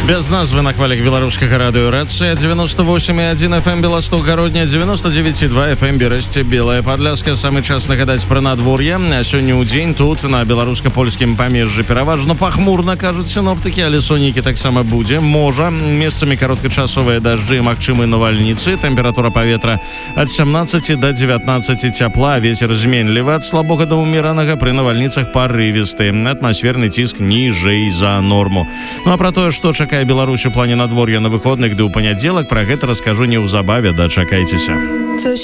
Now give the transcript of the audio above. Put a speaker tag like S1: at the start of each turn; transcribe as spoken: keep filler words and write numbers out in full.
S1: Без назвы на хвалях беларускага радыё «Рация», девяносто восемь и один эф эм Белосток Гародня, девяносто девять и два эф эм Бересте, Белая Падляска. Самый час нагадаць пра надвор'е. А сёння ў дзень тут на беларуска-польскім памежжы пераважна пахмурна, кажуць сіноптыкі, але сонейкі таксама будзе. Можа, месцамі кароткачасовыя дажджы, магчымы навальніцы. Тэмпература паветра ад сямнаццаці да дзевятнаццаці цяпла. Вецер зменлівы ад слабога да ўмеранага, пры навальніцах парывісты. Атмасферны ціск ніжэй за норму. Ну а пра тое, што чакае Беларусь у плане надвор'я на выходных ды ў панядзелак, пра гэта раскажу неўзабаве, дачакайцеся.